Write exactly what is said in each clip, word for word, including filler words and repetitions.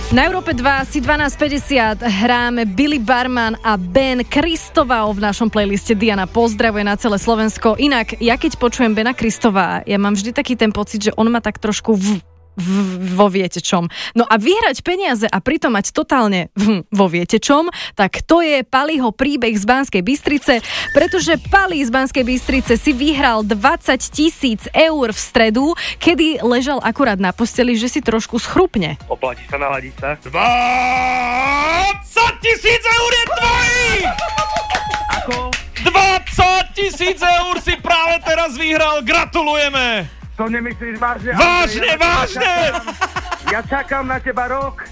Na Európe dva si dvanásť päťdesiat hráme Billy Barman a Ben Kristová v našom playliste. Diana pozdravuje na celé Slovensko. Inak, ja keď počujem Bena Kristová, ja mám vždy taký ten pocit, že on má tak trošku v V, vo viete čom. No a vyhrať peniaze a pritom mať totálne v, vo viete čom, tak to je Paliho príbeh z Banskej Bystrice, pretože Pali z Banskej Bystrice si vyhral dvadsať tisíc eur v stredu, kedy ležal akurát na posteli, že si trošku schrupne. Oplatí sa naladiť sa. dvadsať tisíc eur je tvojich! Ako? dvadsať tisíc eur si práve teraz vyhral, gratulujeme! To nemyslíš vážne? Vážne, ja vážne! Čakám, ja čakám na teba rok.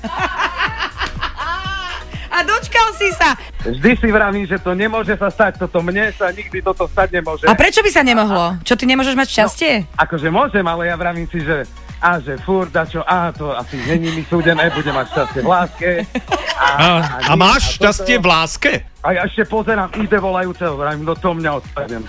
A dočkal si sa. Vždy si vravím, že to nemôže sa stať, toto mne sa nikdy toto stať nemôže. A prečo by sa nemohlo? Čo, ty nemôžeš mať šťastie? No, akože môžem, ale ja vravím si, že a že furt, a čo, a to asi není mi súdené, budem mať šťastie v láske. A, A, a, a máš a šťastie toto, v láske? A ja ešte pozerám, ide volajúceho, vravím, no to mňa odpadnem.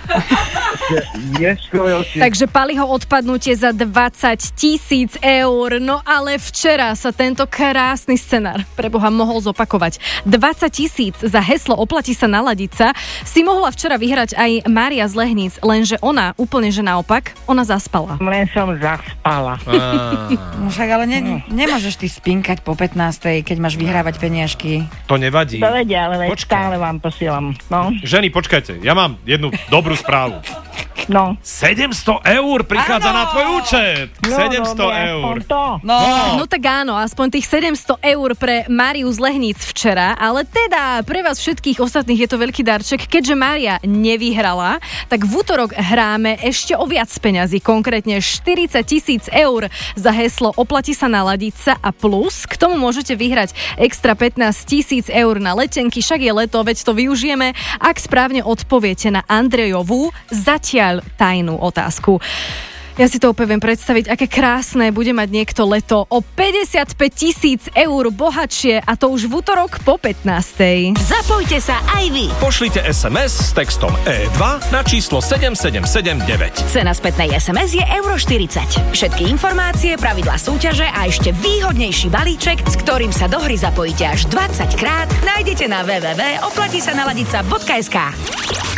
Takže Paliho odpadnutie za dvadsať tisíc eur. No ale včera sa tento krásny scenár pre Boha mohol zopakovať. dvadsať tisíc za heslo Oplatí sa naladiť sa si mohla včera vyhrať aj Mária z Lehníc, lenže ona, úplne že naopak, ona zaspala. Len som zaspala. No však ale ne, nemôžeš ty spinkať po pätnástej, keď máš vyhrávať peniažky. To nevadí. To vedia, ale veď Počkaj. stále vám posielam. No, Ženy, počkajte, ja mám jednu dobrú správu. no. sedemsto eur prichádza Áno. na tvoj účet. No, sedemsto dobre, eur. aspoň to. No, No tak áno, aspoň tých sedemsto eur pre Máriu z Lehníc včera, ale teda pre vás všetkých ostatných je to veľký darček, keďže Mária nevyhrala, tak v útorok hráme ešte o viac peňazí, konkrétne štyridsať tisíc eur za heslo Oplatí sa naladiť sa a plus, k tomu môžete vyhrať extra pätnásť tisíc eur na letenky, však je leto, veď to využijeme, ak správne odpoviete na Andrejovú zatiaľ tajnú otázku. Ja si to opäť viem predstaviť, aké krásne bude mať niekto leto o päťdesiatpäť tisíc eur bohatšie a to už v útorok po pätnástej. Zapojte sa aj vy. Pošlite es em es s textom é dva na číslo sedem sedem sedem deväť. Cena spätnej es em es je euro štyridsať. Všetky informácie, pravidlá súťaže a ešte výhodnejší balíček, s ktorým sa do hry zapojíte až dvadsať krát, nájdete na w w w bodka oplatí sa naladiť sa bodka es ká.